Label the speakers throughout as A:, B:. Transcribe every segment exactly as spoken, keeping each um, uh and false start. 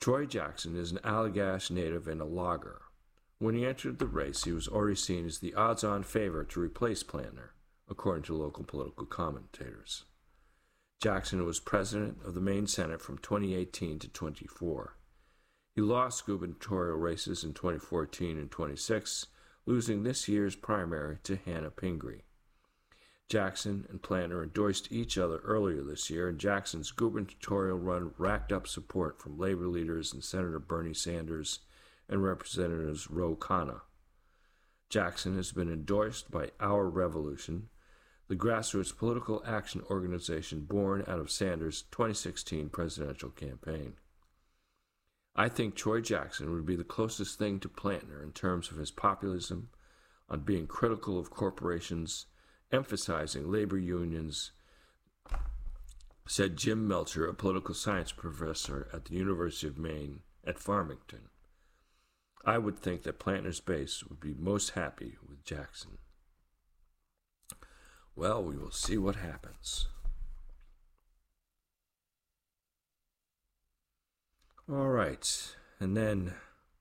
A: Troy Jackson is an Allagash native and a logger. When he entered the race, he was already seen as the odds-on favorite to replace Plantner, according to local political commentators. Jackson was president of the Maine Senate from twenty eighteen to twenty-four. He lost gubernatorial races in twenty fourteen and twenty-six, losing this year's primary to Hannah Pingree. Jackson and Plantner endorsed each other earlier this year, and Jackson's gubernatorial run racked up support from labor leaders and Senator Bernie Sanders and Representatives Ro Khanna. Jackson has been endorsed by Our Revolution, the grassroots political action organization born out of Sanders' twenty sixteen presidential campaign. I think Troy Jackson would be the closest thing to Plantner in terms of his populism, on being critical of corporations, emphasizing labor unions, said Jim Melcher, a political science professor at the University of Maine at Farmington. I would think that Plantner's base would be most happy with Jackson. Well, we will see what happens. All right, and then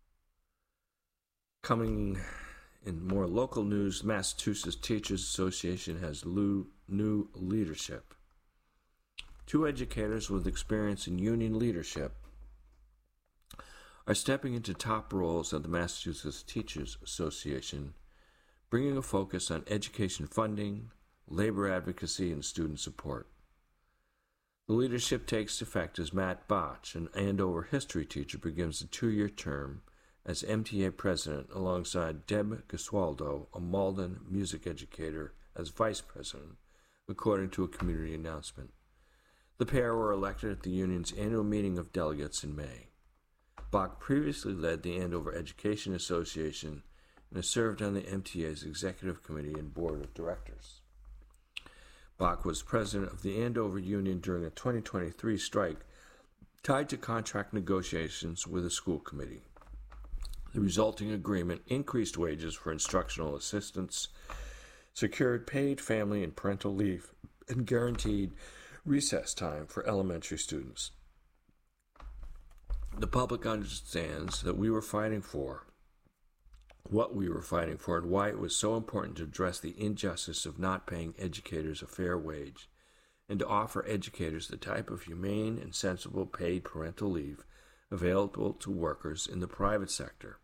A: coming in more local news, the Massachusetts Teachers Association has new leadership. Two educators with experience in union leadership are stepping into top roles at the Massachusetts Teachers Association, bringing a focus on education funding, labor advocacy, and student support. The leadership takes effect as Matt Botch, an Andover history teacher, begins a two-year term as M T A president alongside Deb Gesualdo, a Malden music educator, as vice president, according to a community announcement. The pair were elected at the union's annual meeting of delegates in May. Bach previously led the Andover Education Association and has served on the M T A's executive committee and board of directors. Bach was president of the Andover Union during a twenty twenty-three strike tied to contract negotiations with the school committee. The resulting agreement increased wages for instructional assistants, secured paid family and parental leave, and guaranteed recess time for elementary students. The public understands that we were fighting for what we were fighting for and why it was so important to address the injustice of not paying educators a fair wage and to offer educators the type of humane and sensible paid parental leave available to workers in the private sector.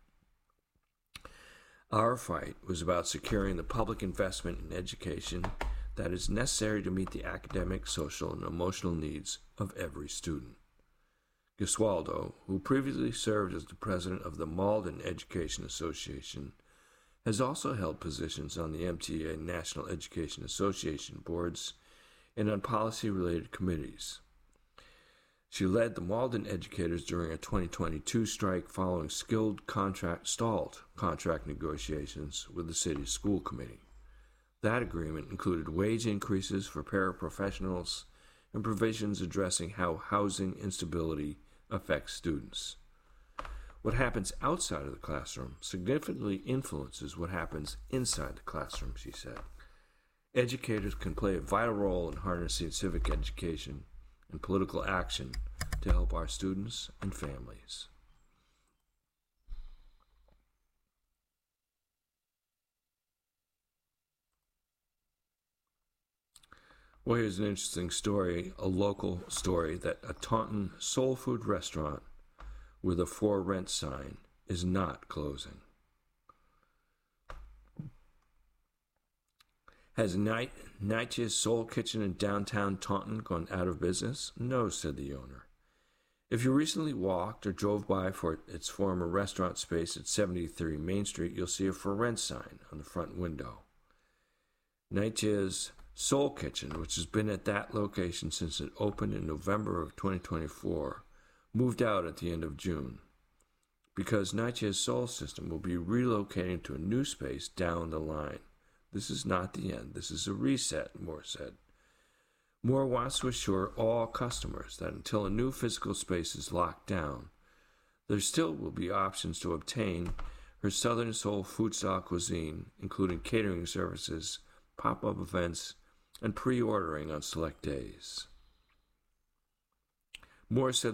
A: Our fight was about securing the public investment in education that is necessary to meet the academic, social, and emotional needs of every student. Gesualdo, who previously served as the president of the Malden Education Association, has also held positions on the M T A National Education Association boards and on policy-related committees. She led the Malden educators during a twenty twenty-two strike following skilled contract stalled contract negotiations with the city's school committee. That agreement included wage increases for paraprofessionals and provisions addressing how housing instability affects students. What happens outside of the classroom significantly influences what happens inside the classroom, she said. Educators can play a vital role in harnessing civic education and political action to help our students and families. Well, here's an interesting story, a local story, that a Taunton soul food restaurant with a for rent sign is not closing. Has Night, Night's Soul Kitchen in downtown Taunton gone out of business? No, said the owner. If you recently walked or drove by for its former restaurant space at seventy-three Main Street, you'll see a for rent sign on the front window. Night's Soul Kitchen, which has been at that location since it opened in November of twenty twenty-four, moved out at the end of June because Night's Soul System will be relocating to a new space down the line. This is not the end. This is a reset, Moore said. Moore wants to assure all customers that until a new physical space is locked down, there still will be options to obtain her Southern Soul food-style cuisine, including catering services, pop-up events, and pre-ordering on select days. Moore said